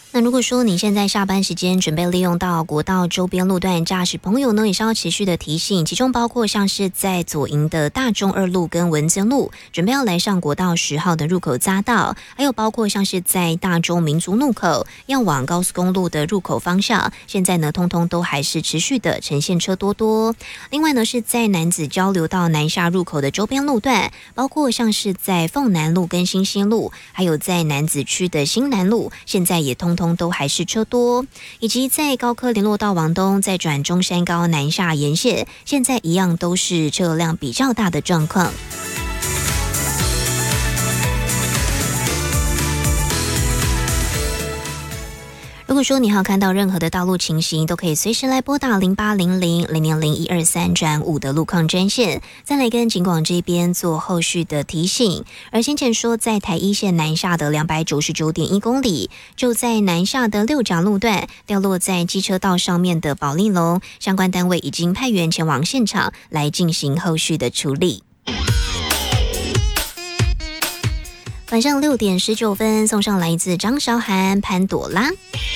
那如果说你现在下班时间准备利用到国道周边路段驾驶朋友呢，也是要持续的提醒，其中包括像是在左营的大中二路跟文增路，准备要来上国道10号的入口匝道，还有包括像是在大中民族路口要往高速公路的入口方向，现在呢通通都还是持续的呈现车多多。另外呢是在楠梓交流道南下入口的周边路段，包括像是在凤南路跟新兴路，还有在楠梓区的新南路，现在也通都还是车多，以及在高科联络道往东再转中山高南下沿线，现在一样都是车辆比较大的状况。如果说你还有看到任何的道路情形，都可以随时来拨打0800000123转5的路况专线，再来跟警广这边做后续的提醒。而先前说在台一线南下的299.1公里，就在南下的六甲路段掉落在机车道上面的保利龙，相关单位已经派员前往现场来进行后续的处理。晚上6点19分，送上来自张韶涵《潘朵拉》。